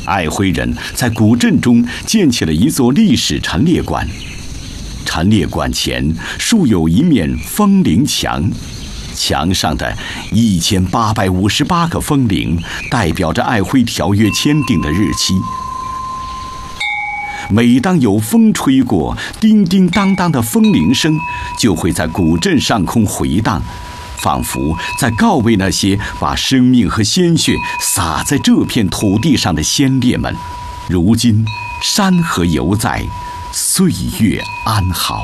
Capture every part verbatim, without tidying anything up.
爱辉人在古镇中建起了一座历史陈列馆。陈列馆前竖有一面风铃墙，墙上的一千八百五十八个风铃代表着爱辉条约签订的日期。每当有风吹过，叮叮当当的风铃声就会在古镇上空回荡，仿佛在告慰那些把生命和鲜血洒在这片土地上的先烈们，如今山河犹在，岁月安好。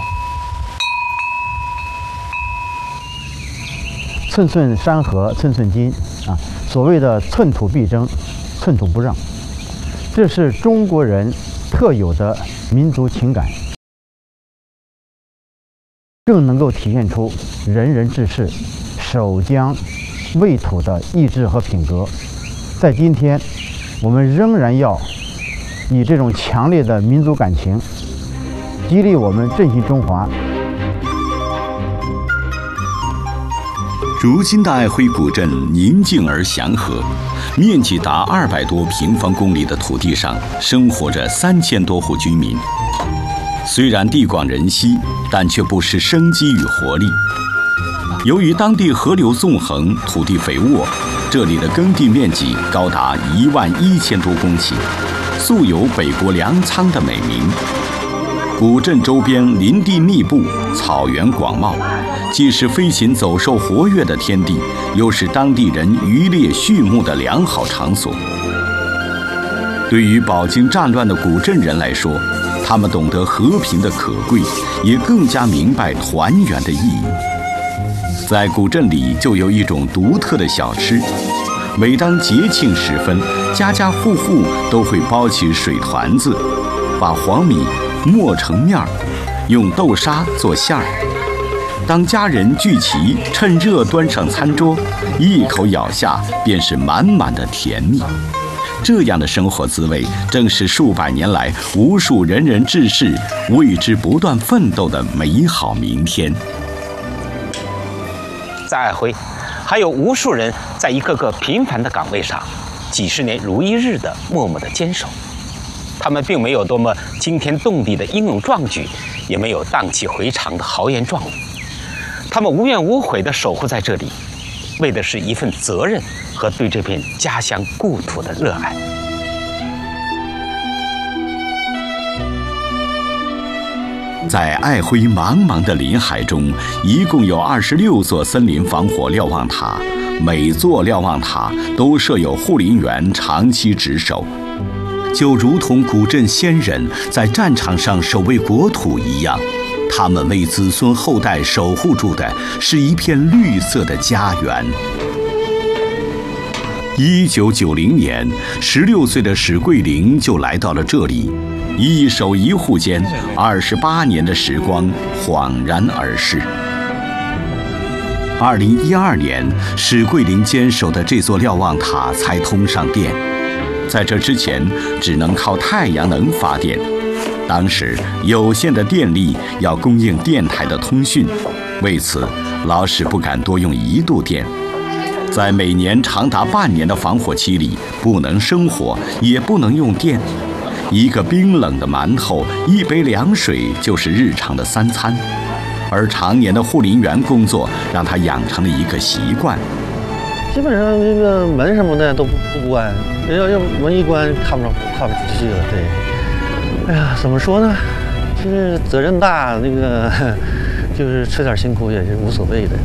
寸寸山河寸寸金啊，所谓的寸土必争，寸土不让，这是中国人特有的民族情感，更能够体现出仁人志士守疆卫土的意志和品格。在今天，我们仍然要以这种强烈的民族感情，激励我们振兴中华。 如今的爱辉古镇宁静而祥和，面积达二百多平方公里的土地上生活着三千多户居民。虽然地广人稀，但却不失生机与活力。由于当地河流纵横，土地肥沃，这里的耕地面积高达一万一千多公顷，素有“北国粮仓”的美名。古镇周边林地密布，草原广袤，既是飞禽走兽活跃的天地，又是当地人渔猎畜牧的良好场所。对于饱经战乱的古镇人来说，他们懂得和平的可贵，也更加明白团圆的意义。在古镇里就有一种独特的小吃，每当节庆时分，家家户户都会包起水团子，把黄米磨成面儿，用豆沙做馅儿。当家人聚齐，趁热端上餐桌，一口咬下便是满满的甜蜜。这样的生活滋味，正是数百年来无数仁人志士为之不断奋斗的美好明天。 在爱辉，还有无数人在一个个平凡的岗位上，几十年如一日的默默的坚守。他们并没有多么惊天动地的英勇壮举，也没有荡气回肠的豪言壮语。他们无怨无悔地守护在这里，为的是一份责任和对这片家乡故土的热爱。 在爱辉茫茫的林海中，一共有二十六座森林防火瞭望塔，每座瞭望塔都设有护林员长期值守，就如同古镇先人在战场上守卫国土一样。他们为子孙后代守护住的是一片绿色的家园。一九九零年，十六岁的史桂林就来到了这里，一守一户间，二十八年的时光恍然而逝。二零一二年，史桂林坚守的这座瞭望塔才通上电，在这之前，只能靠太阳能发电。当时有限的电力要供应电台的通讯，为此老史不敢多用一度电。在每年长达半年的防火期里，不能生火，也不能用电。一个冰冷的馒头，一杯凉水就是日常的三餐。而常年的护林员工作，让他养成了一个习惯。 基本上这个门什么的都不不关，要要门一关看不着看不出去了。对。哎呀，怎么说呢？就是责任大，那个就是吃点辛苦也是无所谓的。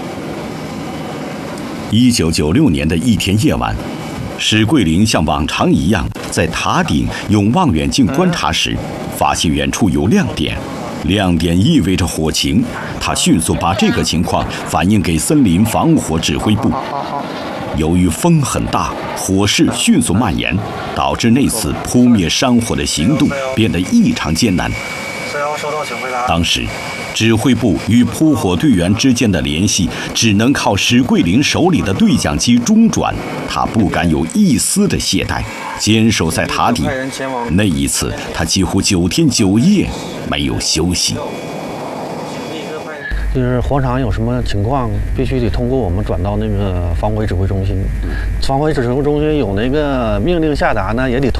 一九九六年的一天夜晚，史桂林像往常一样在塔顶用望远镜观察时，发现远处有亮点，亮点意味着火情。他迅速把这个情况反映给森林防火指挥部。由于风很大，火势迅速蔓延，导致那次扑灭山火的行动变得异常艰难。当时，指挥部与扑火队员之间的联系只能靠史桂林手里的对讲机中转，他不敢有一丝的懈怠，坚守在塔顶。那一次，他几乎九天九夜没有休息。 就是火场有什么情况，必须得通过我们转到那个防火指挥中心。防火指挥中心有那个命令下达呢，也得通。